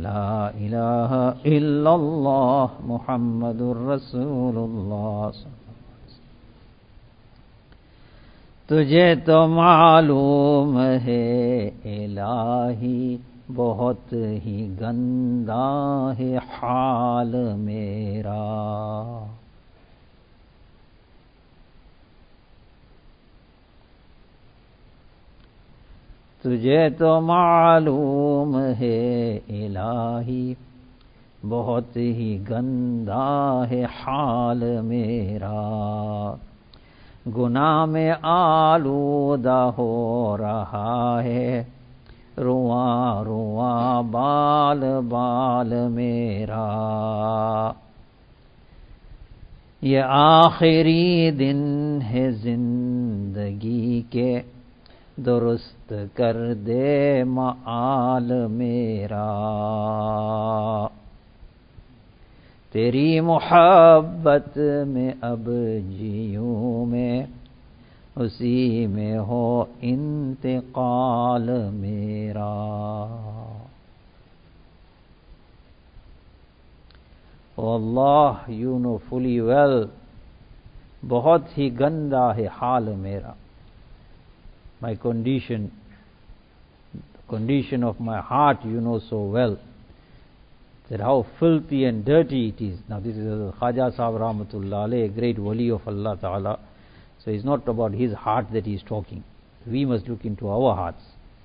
ला इलाहा इल्लल्लाह मुहम्मदुर रसूलुल्लाह। तुझे तो मालूम है इलाही बहुत ही गंदा है हाल मेरा। तुझे तो मालूम है इलाही बहुत ही गंदा है हाल मेरा। गुनाह में आलूदा हो रहा है रुआ रुआ बाल बाल मेरा। ये आखिरी दिन है जिंदगी के दुरुस्त कर दे माल मेरा। तेरी मोहब्बत में अब जियूं मैं उसी में हो इंतकाल मेरा। ओ अल्लाह, यू नो फुली वेल, बहुत ही गंदा है हाल मेरा। My condition, the condition of my heart, you know so well, that how filthy and dirty it is. Now this is Khaja Sahib Rahmatullah Alayh, a great wali of Allah Ta'ala. So it's not about his heart that he is talking. We must look into our hearts.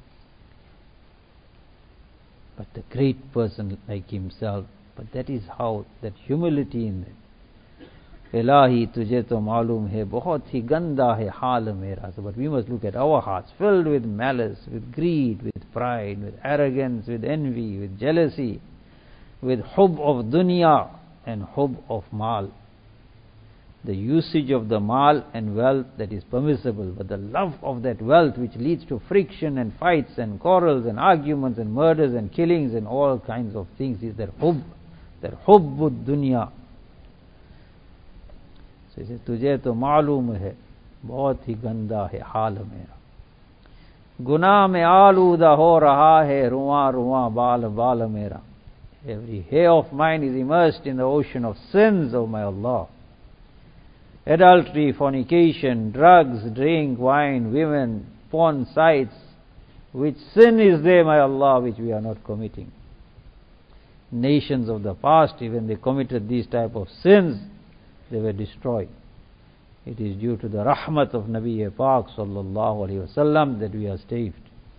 But the great person like himself, but that is how, that humility in them. इलाही तुझे तो मालूम है बहुत ही गंदा है हाल मेरा. So but we must look at our hearts filled with malice, with greed, with pride, with arrogance, with envy, with jealousy, with hub of dunya and hub of mal. The usage of the mal and wealth that is permissible, but the love of that wealth which leads to friction and fights and quarrels and arguments and murders and killings and all kinds of things is that hubbud dunya. So he says, तुझे तो मालूम है बहुत ही गंदा है हाल मेरा. गुनाह में आलूदा हो रहा है रुआ रुआ बाल बाल मेरा. Every hair of mine is immersed in the ocean of sins, O my Allah. Adultery, fornication, drugs, drink, wine, women, porn sites. Which sin is there, my Allah, which we are not committing? Nations of the past, even they committed these type of sins, they were destroyed. It is due to the rahmat of Nabi Pak sallallahu alaihi wasallam that we are saved.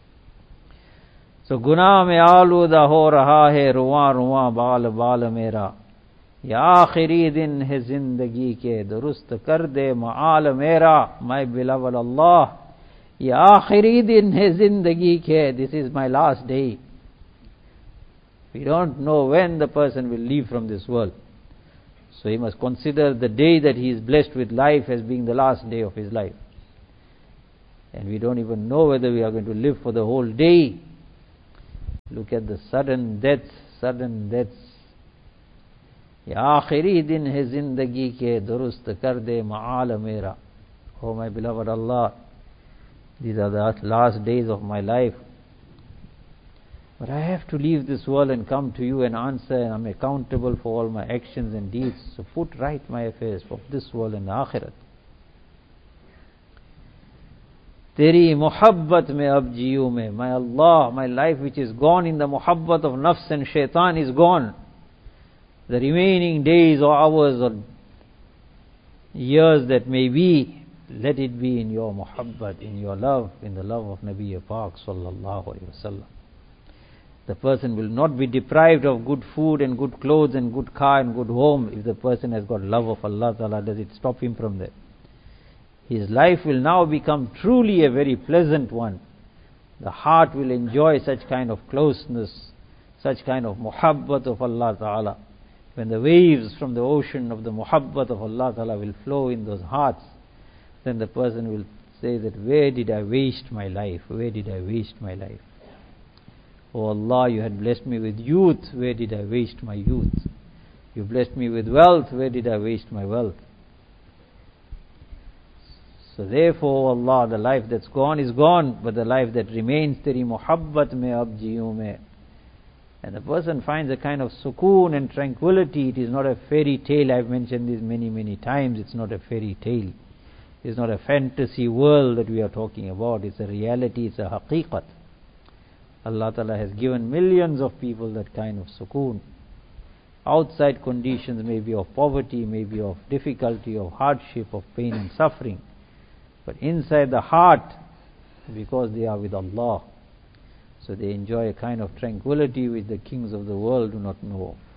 So गुनाह में आलूदा हो रहा है रुआ रुआ बाल बाल मेरा. ये आखिरी दिन है जिंदगी के दुरुस्त कर दे माल मेरा. My beloved Allah, ये आखिरी दिन है जिंदगी के. This is my last day. We don't know when the person will leave from this world. So he must consider the day that he is blessed with life as being the last day of his life. And we don't even know whether we are going to live for the whole day. Look at the sudden deaths, sudden deaths. ये आखिरी दिन है जिंदगी के दुरुस्त कर दे माल मेरा. Oh my beloved Allah, these are the last days of my life. But I have to leave this world and come to you and answer, and I'm accountable for all my actions and deeds. So put right my affairs of this world and the akhirat. Teri muhabbat mein ab jiyu mein. My Allah, my life which is gone in the muhabbat of nafs and shaitan is gone. The remaining days or hours or years that may be, let it be in your muhabbat, in your love, in the love of Nabi Pak sallallahu alaihi wasallam. The person will not be deprived of good food and good clothes and good car and good home if the person has got love of Allah Ta'ala. Does it stop him from that? His life will now become truly a very pleasant one. The heart will enjoy such kind of closeness, such kind of muhabbat of Allah Ta'ala. When the waves from the ocean of the muhabbat of Allah Ta'ala will flow in those hearts, then the person will say that, where did I waste my life? Where did I waste my life? Oh Allah, you had blessed me with youth, where did I waste my youth? You blessed me with wealth, where did I waste my wealth? So therefore, Allah, the life that's gone is gone, but the life that remains, teri muhabbat mein ab jiyu mein. And the person finds a kind of sukoon and tranquility. It is not a fairy tale. I've mentioned this many times. It's not a fairy tale. It's not a fantasy world that we are talking about. It's a reality. It's a haqiqat. Allah Ta'ala has given millions of people that kind of sukoon. Outside conditions may be of poverty, may be of difficulty, of hardship, of pain and suffering. But inside the heart, because they are with Allah, so they enjoy a kind of tranquility which the kings of the world do not know of.